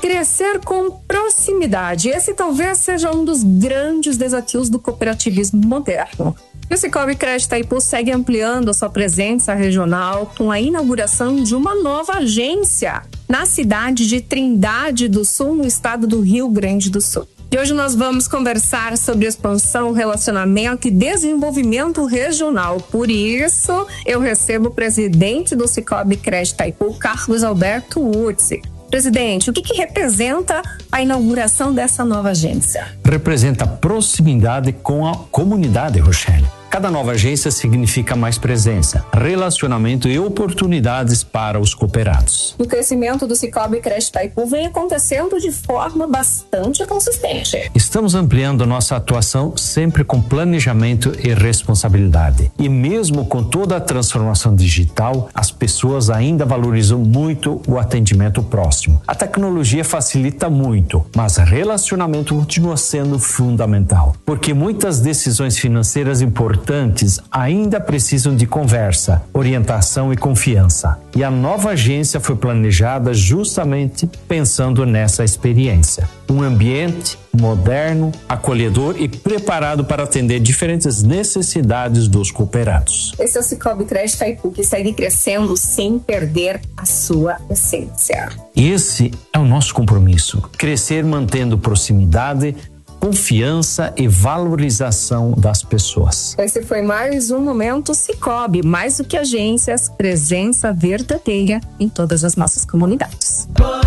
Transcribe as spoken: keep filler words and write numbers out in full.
Crescer com proximidade. Esse talvez seja um dos grandes desafios do cooperativismo moderno. E o Sicoob Crédito Itaipu segue ampliando a sua presença regional com a inauguração de uma nova agência na cidade de Trindade do Sul, no estado do Rio Grande do Sul. E hoje nós vamos conversar sobre expansão, relacionamento e desenvolvimento regional. Por isso, eu recebo o presidente do Sicoob Crédito Itaipu, Carlos Alberto Utzi. Presidente, o que, que representa a inauguração dessa nova agência? Representa proximidade com a comunidade, Rochelle. Cada nova agência significa mais presença, relacionamento e oportunidades para os cooperados. O crescimento do Sicoob Crédito Itaipu vem acontecendo de forma bastante consistente. Estamos ampliando nossa atuação sempre com planejamento e responsabilidade. E mesmo com toda a transformação digital, as pessoas ainda valorizam muito o atendimento próximo. A tecnologia facilita muito, mas relacionamento continua sendo fundamental, porque muitas decisões financeiras importantes ainda precisam de conversa, orientação e confiança. E a nova agência foi planejada justamente pensando nessa experiência. Um ambiente moderno, acolhedor e preparado para atender diferentes necessidades dos cooperados. Esse é o Sicoob Crédito Itaipu, que segue crescendo sem perder a sua essência. Esse é o nosso compromisso: crescer mantendo proximidade, confiança e valorização das pessoas. Esse foi mais um Momento Sicoob, mais do que agências, presença verdadeira em todas as nossas comunidades.